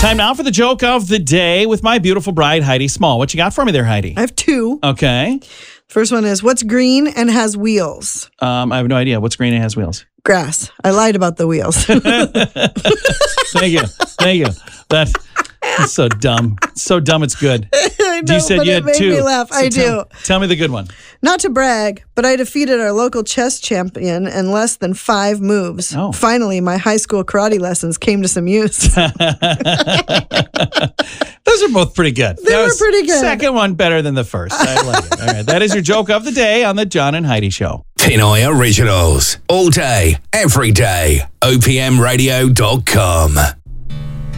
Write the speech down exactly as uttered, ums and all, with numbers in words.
Time now for the joke of the day with my beautiful bride, Heidi Small. What you got for me there, Heidi? I have two. Okay. First one is, what's green and has wheels? Um, I have no idea. What's green and has wheels? Grass. I lied about the wheels. Thank you. Thank you. That is so dumb. So dumb it's good. I know, You said but you it had made two. me laugh. So I tell, do. Tell me the good one. Not to brag, but I defeated our local chess champion in less than five moves. Oh. Finally, my high school karate lessons came to some use. Those are both pretty good. They That were was pretty good. Second one better than the first. I like it. All right. That is your joke of the day on the John and Heidi Show. Pinoy Originals. All day, every day. O P M radio dot com.